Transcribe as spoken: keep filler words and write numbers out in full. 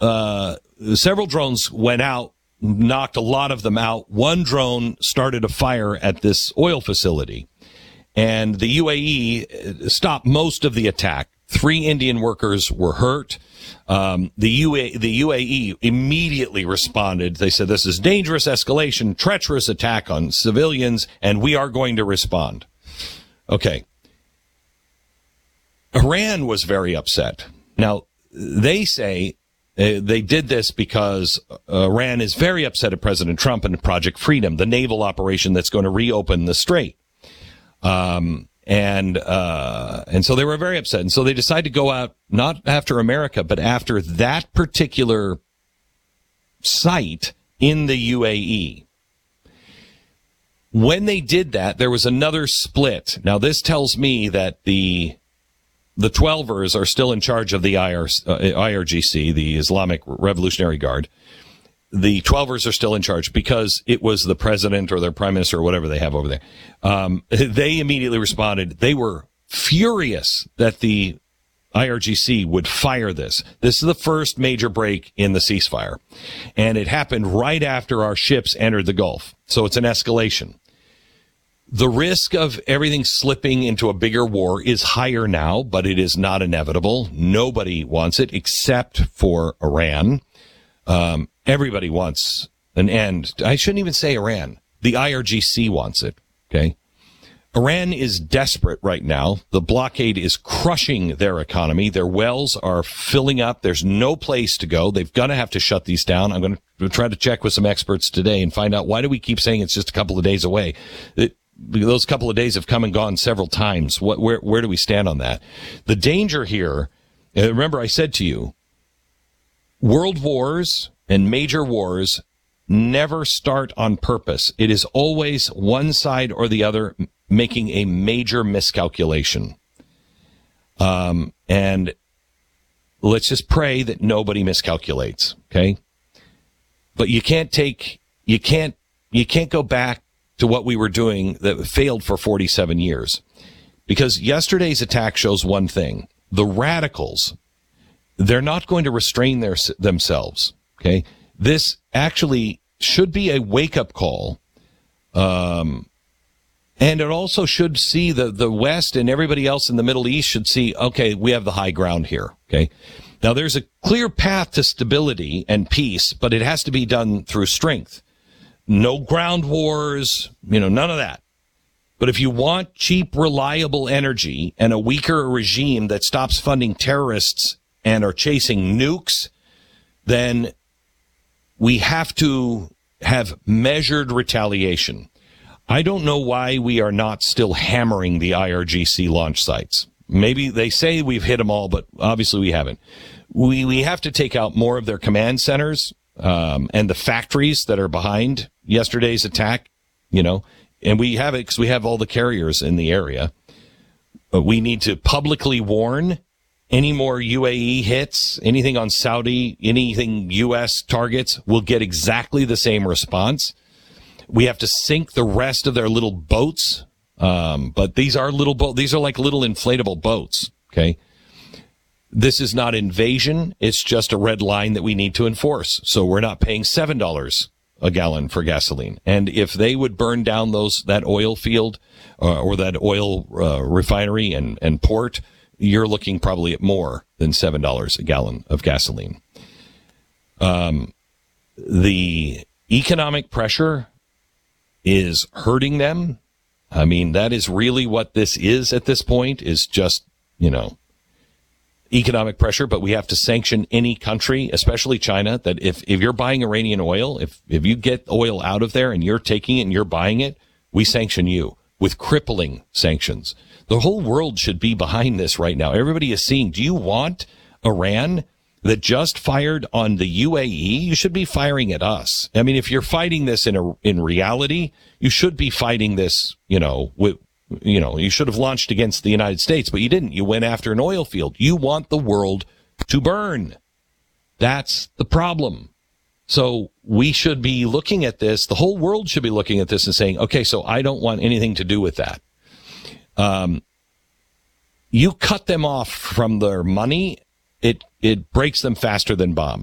uh, several drones went out, knocked a lot of them out. One drone started a fire at this oil facility, and the U A E stopped most of the attack. Three Indian workers were hurt. Um, the U A, the U A E immediately responded. They said, this is dangerous escalation, treacherous attack on civilians, and we are going to respond. Okay. Iran was very upset. Now, they say uh, they did this because Iran is very upset at President Trump and Project Freedom, the naval operation that's going to reopen the strait. Um, and, uh, and so they were very upset. And so they decided to go out, not after America, but after that particular site in the U A E. When they did that, there was another split. Now, this tells me that the the twelvers are still in charge of the I R, uh, I R G C, the Islamic Revolutionary Guard. The twelvers are still in charge because it was the president or their prime minister or whatever they have over there. Um, they immediately responded. They were furious that the I R G C would fire this. This is the first major break in the ceasefire. And it happened right after our ships entered the Gulf. So it's an escalation. The risk of everything slipping into a bigger war is higher now, but it is not inevitable. Nobody wants it except for Iran. Um, everybody wants an end. I shouldn't even say Iran. The I R G C wants it. Okay. Iran is desperate right now. The blockade is crushing their economy. Their wells are filling up. There's no place to go. They've got to have to shut these down. I'm going to try to check with some experts today and find out, why do we keep saying it's just a couple of days away? It, those couple of days have come and gone several times. What, where, where do we stand on that? The danger here, remember I said to you, world wars and major wars never start on purpose. It is always one side or the other making a major miscalculation. Um, and let's just pray that nobody miscalculates. Okay. But you can't take, you can't, you can't go back to what we were doing that failed for forty-seven years. Because yesterday's attack shows one thing. The radicals, they're not going to restrain their, themselves. Okay. This actually should be a wake-up call. Um, and it also should see the, the West and everybody else in the Middle East should see, okay, we have the high ground here. Okay. Now, there's a clear path to stability and peace, but it has to be done through strength. No ground wars, you know, none of that. But if you want cheap, reliable energy and a weaker regime that stops funding terrorists and are chasing nukes, then we have to have measured retaliation. I don't know why we are not still hammering the I R G C launch sites. Maybe they say we've hit them all, but obviously we haven't. We we have to take out more of their command centers um, and the factories that are behind yesterday's attack, you know, and we have it because we have all the carriers in the area. But we need to publicly warn any more U A E hits, anything on Saudi, anything U S targets will get exactly the same response. We have to sink the rest of their little boats. Um, but these are little boats. These are like little inflatable boats. Okay. This is not invasion. It's just a red line that we need to enforce. So we're not paying seven dollars a gallon for gasoline. And if they would burn down those, that oil field, uh, or that oil, uh, refinery and, and port, you're looking probably at more than seven dollars a gallon of gasoline. Um, the economic pressure is hurting them. I mean, that is really what this is at this point, is just, you know, economic pressure, but we have to sanction any country, especially China, that if, if you're buying Iranian oil, if, if you get oil out of there and you're taking it and you're buying it, we sanction you with crippling sanctions. The whole world should be behind this right now. Everybody is seeing, do you want Iran that just fired on the U A E? You should be firing at us. I mean, if you're fighting this in a, in reality, you should be fighting this, you know, with, you know, you should have launched against the United States, but you didn't. You went after an oil field. You want the world to burn. That's the problem. So we should be looking at this. The whole world should be looking at this and saying, okay, so I don't want anything to do with that. Um, you cut them off from their money. It, it breaks them faster than bombs.